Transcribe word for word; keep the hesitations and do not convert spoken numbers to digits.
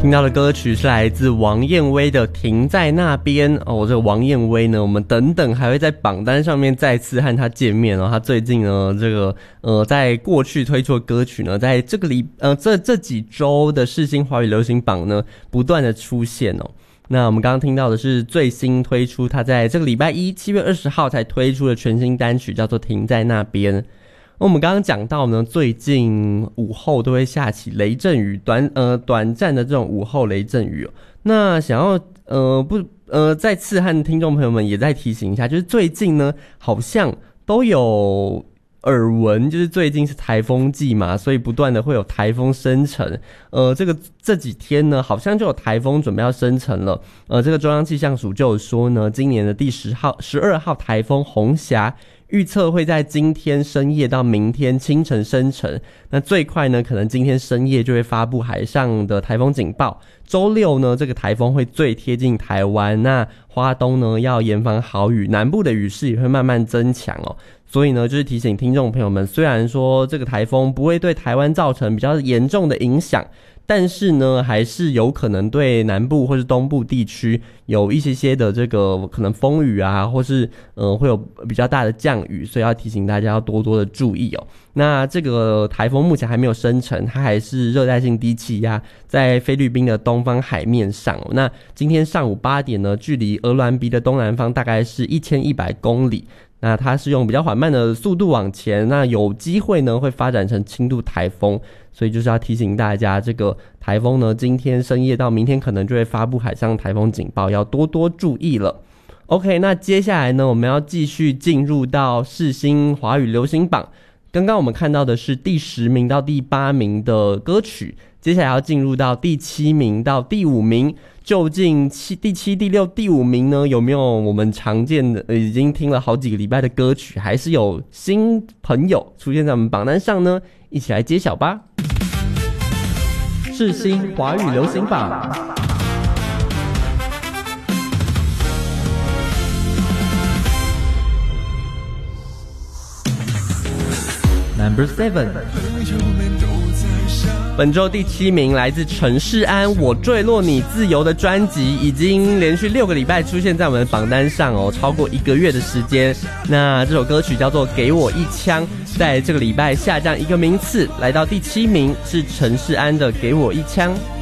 听到的歌曲是来自王燕威的《停在那边》哦。这个王燕威呢，我们等等还会在榜单上面再次和他见面哦。他最近呢，这个呃，在过去推出的歌曲呢，在这个礼呃这这几周的世新华语流行榜呢，不断的出现哦。那我们刚刚听到的是最新推出，他在这个礼拜一七月二十号才推出的全新单曲，叫做《停在那边》。我们刚刚讲到呢，最近午后都会下起雷阵雨，短呃短暂的这种午后雷阵雨哦。那想要呃不呃再次和听众朋友们也再提醒一下，就是最近呢好像都有耳闻，就是最近是台风季嘛，所以不断的会有台风生成。呃，这个这几天呢，好像就有台风准备要生成了。呃，这个中央气象署就有说呢，今年的第十号、十二号台风红霞。预测会在今天深夜到明天清晨生成，那最快呢，可能今天深夜就会发布海上的台风警报。周六呢，这个台风会最贴近台湾，那花东呢要严防豪雨，南部的雨势也会慢慢增强哦。所以呢，就是提醒听众朋友们，虽然说这个台风不会对台湾造成比较严重的影响，但是呢，还是有可能对南部或是东部地区有一些些的这个可能风雨啊，或是呃会有比较大的降雨，所以要提醒大家要多多的注意哦。那这个台风目前还没有生成，它还是热带性低气压，在菲律宾的东方海面上哦。那今天上午八点呢，距离鹅銮鼻的东南方大概是一千一百公里。那它是用比较缓慢的速度往前，那有机会呢会发展成轻度台风，所以就是要提醒大家，这个台风呢今天深夜到明天可能就会发布海上台风警报，要多多注意了。OK， 那接下来呢我们要继续进入到世新华语流行榜，刚刚我们看到的是第十名到第八名的歌曲，接下来要进入到第七名到第五名。究竟七第七、第六、第五名呢？有没有我们常见的、呃、已经听了好几个礼拜的歌曲，还是有新朋友出现在我们榜单上呢？一起来揭晓吧！世新华语流行榜 Number seven。本周第七名来自陈世安《我坠落你自由》的专辑，已经连续六个礼拜出现在我们的榜单上哦，超过一个月的时间。那这首歌曲叫做《给我一枪》，在这个礼拜下降一个名次，来到第七名，是陈世安的《给我一枪》。